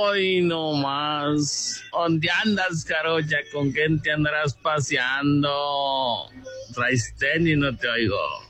Hoy no más. ¿Dónde andas, Carocha? ¿Con quién te andarás paseando? Traes tenis, no te oigo.